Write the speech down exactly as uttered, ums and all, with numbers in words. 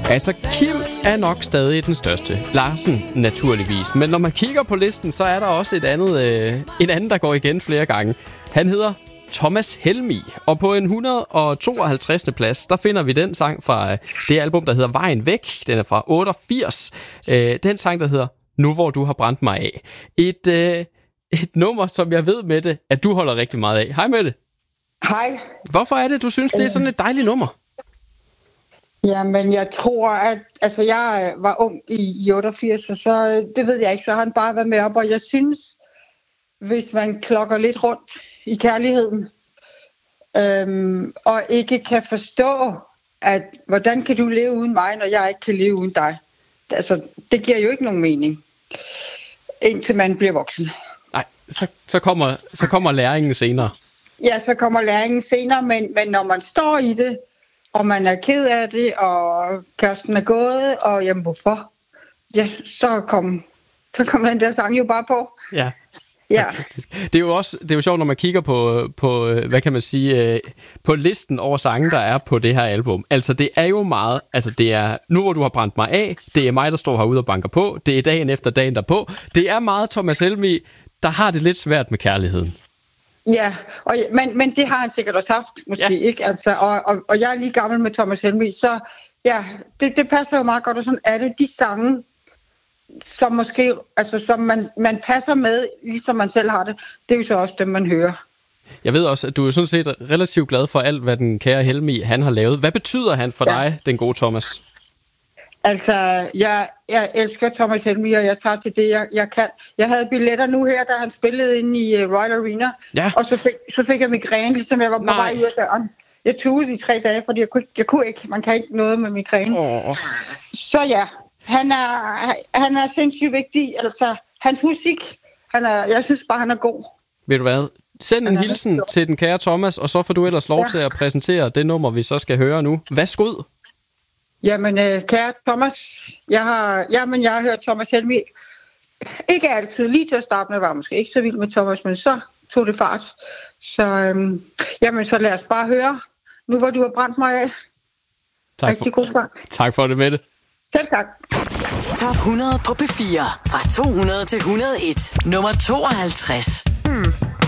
Altså, Kim er nok stadig den største. Larsen, naturligvis. Men når man kigger på listen, så er der også et andet, øh, en anden, der går igen flere gange. Han hedder Thomas Helmig. Og på en et hundrede og tooghalvtreds plads, der finder vi den sang fra øh, det album, der hedder Vejen Væk. Den er fra otteogfirs. Øh, den sang, der hedder Nu hvor du har brændt mig af. Et, øh, et nummer, som jeg ved, Mette, at du holder rigtig meget af. Hej Mette. Hej. Hvorfor er det, du synes, det er sådan et dejligt nummer? Jamen, jeg tror, at altså, jeg var ung i, i otteogfirs, og så, det ved jeg ikke, så har han bare været med op, og jeg synes, hvis man klokker lidt rundt i kærligheden, øhm, og ikke kan forstå, at hvordan kan du leve uden mig, når jeg ikke kan leve uden dig? Altså, det giver jo ikke nogen mening, indtil man bliver voksen. Nej, så, så, kommer, så kommer læringen senere. Ja, så kommer læringen senere, men, men når man står i det, og man er ked af det, og kæresten er gået, og jamen hvorfor? Ja, så kom, så kom den der sang jo bare på. Ja, ja. Det er jo også, det er jo sjovt, når man kigger på, på, hvad kan man sige, på listen over sange, der er på det her album. Altså, det er jo meget, altså det er Nu hvor du har brændt mig af, det er mig, der står herude og banker på, det er dagen efter dagen derpå. Det er meget Thomas Helmig, der har det lidt svært med kærligheden. Ja, og, men, men det har han sikkert også haft, måske ja. ikke, altså, og, og, og jeg er lige gammel med Thomas Helmig, så ja, det, det passer jo meget godt, og sådan er det de sange, som måske, altså som man, man passer med, ligesom man selv har det, det er jo så også dem, man hører. Jeg ved også, at du er sådan set relativt glad for alt, hvad den kære Helmig, han har lavet. Hvad betyder han for ja. dig, den gode Thomas? Altså, jeg, jeg elsker Thomas Helmig, og jeg tager til det, jeg, jeg kan. Jeg havde billetter nu her, da han spillede inde i uh, Royal Arena, ja. og så fik, så fik jeg migræne, ligesom jeg var på Nej. vej ud af døren. Jeg tog i tre dage, fordi jeg kunne, jeg kunne ikke. Man kan ikke noget med migræne. Oh. Så ja, han er, han er sindssygt vigtig. Altså, hans musik, han er, jeg synes bare, han er god. Ved du hvad? Send en hilsen til den kære Thomas, og så får du ellers lov ja. til at præsentere det nummer, vi så skal høre nu. Værsgo. Jamen, øh, kære Thomas, jeg har, jamen, jeg har hørt Thomas Helmig. Ikke altid, lige til at starte med, var jeg måske ikke så vild med Thomas, men så tog det fart. Så, øhm, jamen, så lad os bare høre, Nu hvor du har brændt mig af. Tak Rigtig for, god sang. Tak for det, Mette. Selv tak. Top hundrede på P fire, fra to hundrede til et hundrede og en, nummer tooghalvtreds.